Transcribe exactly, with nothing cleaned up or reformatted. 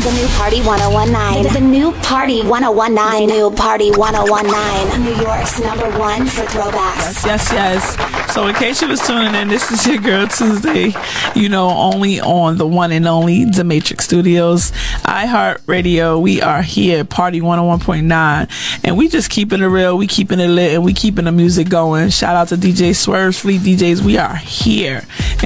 The new Party one oh one nine. The new Party one oh one nine. The new Party one oh one nine. New York's number one for throwbacks. Yes, yes, yes. So in case you was tuning in, this is your girl Tuesday, you know, only on the one and only The Matrix Studios, iHeartRadio. We are here, Party one oh one point nine, and we just keeping it real, we keeping it lit, and we keeping the music going. Shout out to D J Swerve, Fleet D Js. We are here,